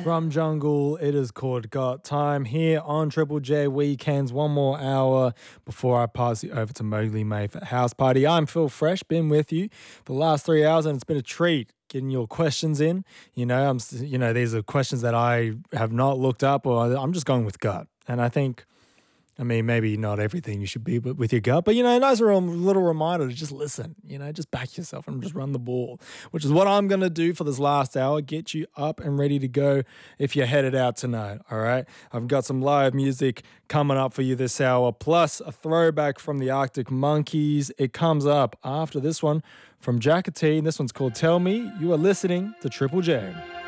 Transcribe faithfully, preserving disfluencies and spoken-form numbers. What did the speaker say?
Rum Jungle, it is called Got Time here on Triple J Weekends. One more hour before I pass you over to Mowgli May for House Party. I'm Phil Fresh, been with you for the last three hours, and it's been a treat getting your questions in. You know, I'm, you know, these are questions that I have not looked up, or I'm just going with gut. And I think, I mean, maybe not everything you should be with your gut, but, you know, a nice little reminder to just listen, you know, just back yourself and just run the ball, which is what I'm going to do for this last hour, get you up and ready to go if you're headed out tonight, all right? I've got some live music coming up for you this hour, plus a throwback from the Arctic Monkeys. It comes up after this one from Jacatine. This one's called Tell Me. You are listening to Triple J.